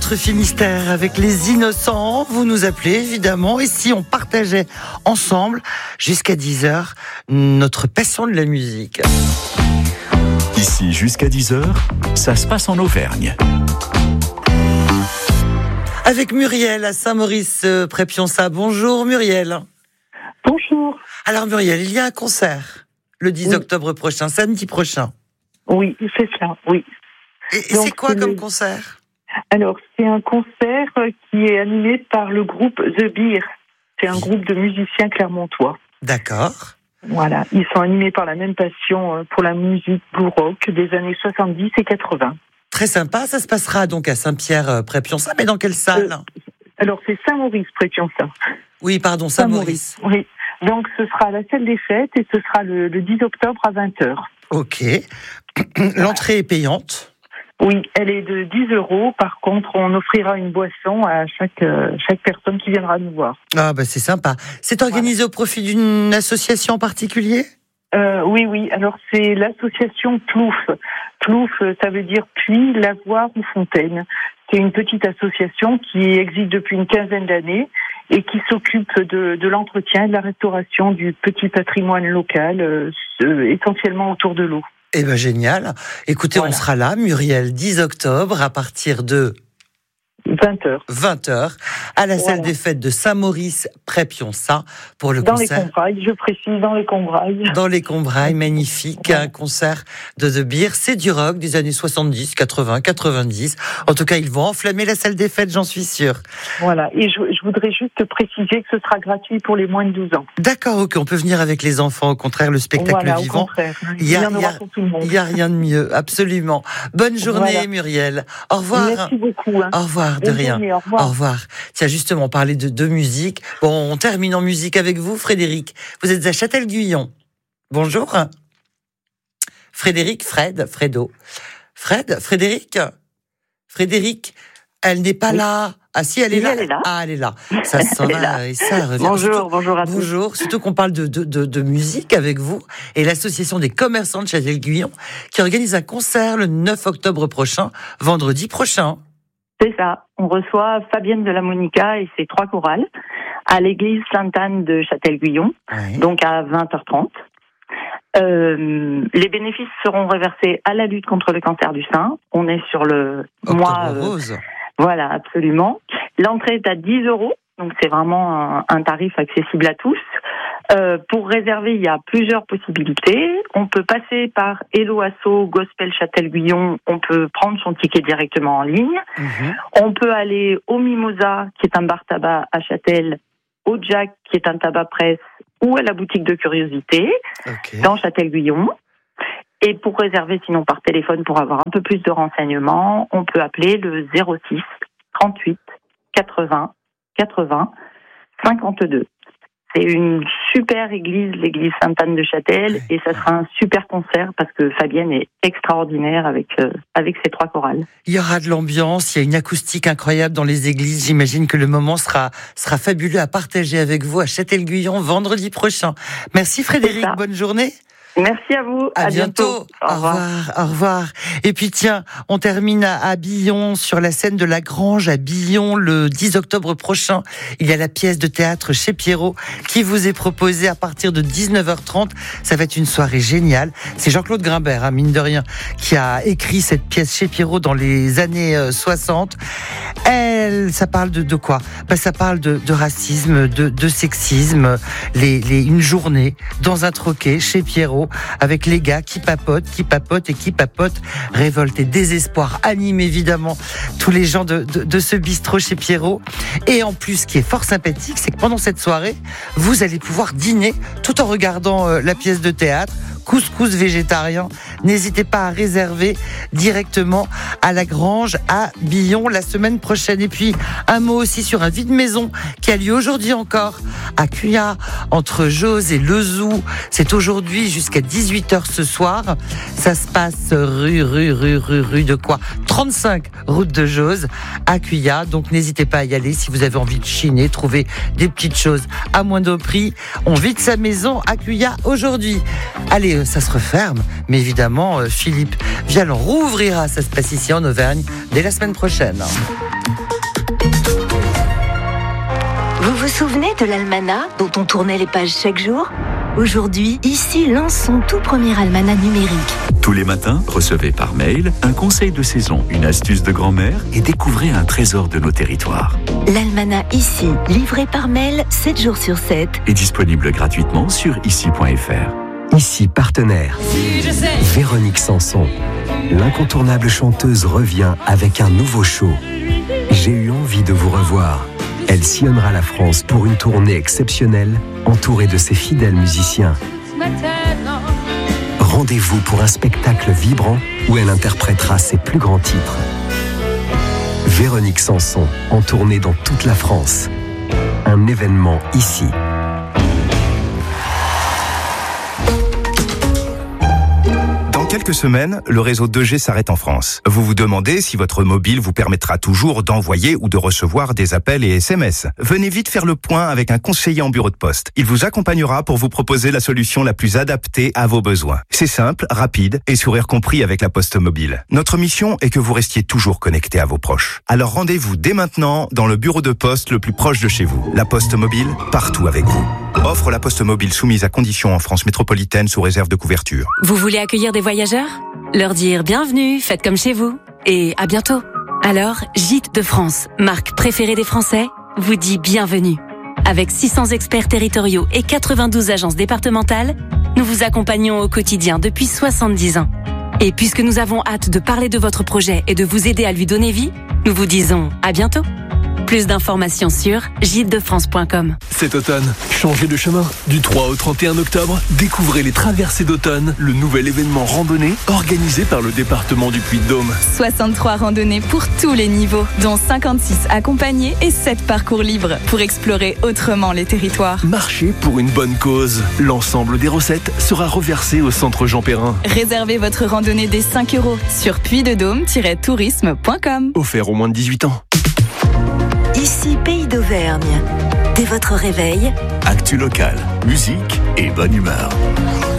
notre Finistère avec les innocents. Vous nous appelez évidemment, et si on partageait ensemble jusqu'à 10h notre passion de la musique. Ici jusqu'à 10h, ça se passe en Auvergne. Avec Muriel à Saint-Maurice près Pionça. Bonjour Muriel. Bonjour. Alors Muriel, il y a un concert le 10 octobre prochain, samedi prochain. Oui, c'est ça, oui. Et donc, c'est quoi comme concert ? Alors, c'est un concert qui est animé par le groupe The Beer. C'est un groupe de musiciens clermontois. D'accord. Voilà, ils sont animés par la même passion pour la musique blue rock des années 70 et 80. Très sympa, ça se passera donc à Saint-Pierre-près-Pionça, mais dans quelle salle ? Alors, c'est Saint-Maurice près Pionça. Oui, pardon, Saint-Maurice. Oui, donc ce sera à la salle des fêtes et ce sera le 10 octobre à 20h. Ok. L'entrée est payante ? Oui, elle est de 10 €. Par contre, on offrira une boisson à chaque personne qui viendra nous voir. Ah, bah c'est sympa. C'est organisé au profit d'une association en particulier ? Oui. Alors, c'est l'association Plouf. Plouf, ça veut dire puits, lavoir ou fontaine. C'est une petite association qui existe depuis une quinzaine d'années et qui s'occupe de l'entretien et de la restauration du petit patrimoine local, essentiellement autour de l'eau. Eh ben génial. Écoutez, voilà. On sera là, Muriel, 10 octobre, à partir de 20h, à la salle des fêtes de Saint-Maurice, près Pionça, pour le concert. Dans les Combrailles, je précise, dans les Combrailles. Dans les Combrailles, magnifique, un concert de The Beer. C'est du rock des années 70, 80, 90. En tout cas, ils vont enflammer la salle des fêtes, j'en suis sûre. Voilà, et je voudrais juste préciser que ce sera gratuit pour les moins de 12 ans. D'accord, ok, on peut venir avec les enfants. Au contraire, le spectacle vivant. Au contraire, il y en aura pour tout le monde. Il n'y a rien de mieux, absolument. Bonne journée, Muriel. Au revoir. Merci beaucoup. Au revoir, de rien. Journée, au revoir. Au revoir. Tiens, justement, on parlait de musique. Bon, on termine en musique avec vous, Frédéric. Vous êtes à Châtel-Guyon. Bonjour. Frédéric, Fredo. Frédéric, elle n'est pas là. Ah si, elle est là. Elle est là. Ah, elle est là. Ça s'en va et ça revient. Bonjour à tous. Bonjour. Surtout qu'on parle de musique avec vous et l'association des commerçants de Châtel-Guyon qui organise un concert le 9 octobre prochain, vendredi prochain. C'est ça. On reçoit Fabienne de la Monica et ses 3 chorales à l'église Sainte-Anne de Châtel-Guyon, donc à 20h30. Les bénéfices seront reversés à la lutte contre le cancer du sein. On est sur le mois rose. Voilà, absolument. L'entrée est à 10 €, donc c'est vraiment un tarif accessible à tous. Pour réserver, il y a plusieurs possibilités. On peut passer par Hello Asso Gospel Châtel-Guyon. On peut prendre son ticket directement en ligne. On peut aller au Mimosa, qui est un bar-tabac à Châtel, au Jack, qui est un tabac-presse, ou à la boutique de curiosité, dans Châtel-Guyon. Et pour réserver, sinon par téléphone, pour avoir un peu plus de renseignements, on peut appeler le 06 38 80 80 52. C'est une super église, l'église Sainte-Anne de Châtel, et ça sera un super concert parce que Fabienne est extraordinaire avec ses 3 chorales. Il y aura de l'ambiance, il y a une acoustique incroyable dans les églises. J'imagine que le moment sera fabuleux à partager avec vous à Châtel-Guyon vendredi prochain. Merci Frédéric, bonne journée. Merci à vous. À bientôt. Au revoir. Et puis tiens, on termine à Billon, sur la scène de la Grange à Billon, le 10 octobre prochain. Il y a la pièce de théâtre Chez Pierrot qui vous est proposée à partir de 19h30. Ça va être une soirée géniale. C'est Jean-Claude Grimbert, mine de rien, qui a écrit cette pièce Chez Pierrot dans les années 60. Ça parle de quoi ? Ça parle de racisme, de sexisme, une journée dans un troquet chez Pierrot, avec les gars qui papotent, révolte et désespoir anime évidemment tous les gens de ce bistrot chez Pierrot. Et en plus, ce qui est fort sympathique, c'est que pendant cette soirée, vous allez pouvoir dîner tout en regardant la pièce de théâtre. Couscous végétarien. N'hésitez pas à réserver directement à la Grange à Billon la semaine prochaine. Et puis, un mot aussi sur un vide-maison qui a lieu aujourd'hui encore à Cuya, entre Jose et Lezou. C'est aujourd'hui jusqu'à 18h ce soir. Ça se passe rue de quoi ? 35 route de Jose à Cuya. Donc, n'hésitez pas à y aller si vous avez envie de chiner, trouver des petites choses à moindre prix. On vide sa maison à Cuya aujourd'hui. Allez, et ça se referme. Mais évidemment, Philippe Vialon rouvrira, ça se passe ici en Auvergne dès la semaine prochaine. Vous vous souvenez de l'almanach dont on tournait les pages chaque jour ? Aujourd'hui, ici lance son tout premier almanach numérique. Tous les matins, recevez par mail un conseil de saison, une astuce de grand-mère et découvrez un trésor de nos territoires. L'almanach ici, livré par mail 7 jours sur 7. Est disponible gratuitement sur ici.fr. Ici partenaire. Véronique Sanson, l'incontournable chanteuse revient avec un nouveau show. J'ai eu envie de vous revoir. Elle sillonnera la France pour une tournée exceptionnelle, entourée de ses fidèles musiciens. Rendez-vous pour un spectacle vibrant où elle interprétera ses plus grands titres. Véronique Sanson, en tournée dans toute la France. Un événement ici. Quelques semaines, le réseau 2G s'arrête en France. Vous vous demandez si votre mobile vous permettra toujours d'envoyer ou de recevoir des appels et SMS. Venez vite faire le point avec un conseiller en bureau de poste. Il vous accompagnera pour vous proposer la solution la plus adaptée à vos besoins. C'est simple, rapide et sourire compris avec la Poste Mobile. Notre mission est que vous restiez toujours connecté à vos proches. Alors rendez-vous dès maintenant dans le bureau de poste le plus proche de chez vous. La Poste Mobile, partout avec vous. Offre La Poste Mobile soumise à conditions en France métropolitaine sous réserve de couverture. Vous voulez accueillir des voyageurs ? Leur dire bienvenue, faites comme chez vous et à bientôt. Alors, Gîtes de France, marque préférée des Français, vous dit bienvenue. Avec 600 experts territoriaux et 92 agences départementales, nous vous accompagnons au quotidien depuis 70 ans. Et puisque nous avons hâte de parler de votre projet et de vous aider à lui donner vie, nous vous disons à bientôt. Plus d'informations sur gîtesdefrance.com. Cet automne, changez de chemin. Du 3 au 31 octobre, découvrez les Traversées d'automne, le nouvel événement randonnée organisé par le département du Puy-de-Dôme. 63 randonnées pour tous les niveaux, dont 56 accompagnés et 7 parcours libres pour explorer autrement les territoires. Marchez pour une bonne cause. L'ensemble des recettes sera reversé au centre Jean Perrin. Réservez votre randonnée dès 5 € sur puydedôme-tourisme.com. Offert aux moins de 18 ans. Ici Pays d'Auvergne. Dès votre réveil, Actu local, musique et bonne humeur.